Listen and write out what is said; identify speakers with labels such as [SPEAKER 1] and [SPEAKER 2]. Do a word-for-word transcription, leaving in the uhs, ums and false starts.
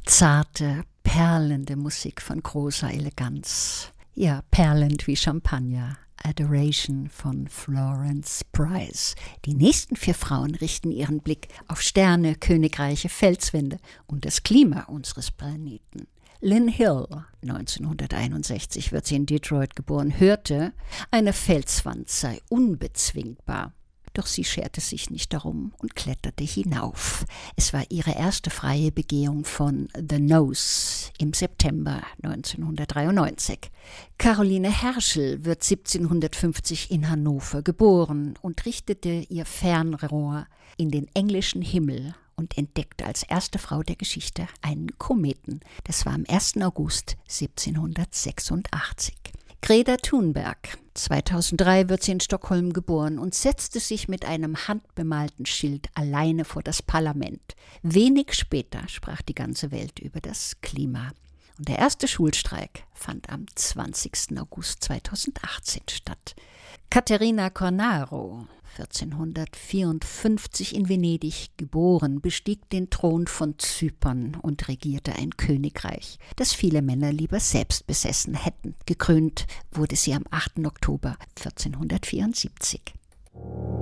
[SPEAKER 1] Zarte, perlende Musik von großer Eleganz. Ja, perlend wie Champagner. Adoration von Florence Price. Die nächsten vier Frauen richten ihren Blick auf Sterne, Königreiche, Felswände und das Klima unseres Planeten. Lynn Hill, neunzehnhunderteinundsechzig wird sie in Detroit geboren, hörte, eine Felswand sei unbezwingbar. Doch sie scherte sich nicht darum und kletterte hinauf. Es war ihre erste freie Begehung von The Nose im September neunzehnhundertdreiundneunzig. Caroline Herschel wird siebzehnhundertfünfzig in Hannover geboren und richtete ihr Fernrohr in den englischen Himmel und entdeckte als erste Frau der Geschichte einen Kometen. Das war am ersten August siebzehnhundertsechsundachtzig. Greta Thunberg, zweitausenddrei wird sie in Stockholm geboren und setzte sich mit einem handbemalten Schild alleine vor das Parlament. Wenig später sprach die ganze Welt über das Klima. Und der erste Schulstreik fand am zwanzigsten August zweitausendachtzehn statt. Caterina Cornaro, vierzehnhundertvierundfünfzig in Venedig geboren, bestieg den Thron von Zypern und regierte ein Königreich, das viele Männer lieber selbst besessen hätten. Gekrönt wurde sie am achten Oktober vierzehnhundertvierundsiebzig.